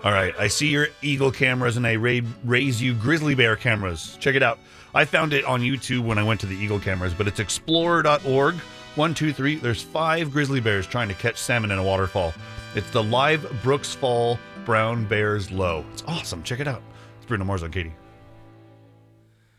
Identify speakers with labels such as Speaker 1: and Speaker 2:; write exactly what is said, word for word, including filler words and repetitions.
Speaker 1: All right, I see your Eagle cameras and I ra- raise you grizzly bear cameras. Check it out. I found it on YouTube when I went to the Eagle cameras, but it's explorer dot org. One, two, three. There's five grizzly bears trying to catch salmon in a waterfall. It's the live Brooks Fall Brown Bears Low. It's awesome. Check it out. It's Bruno Mars on Katie.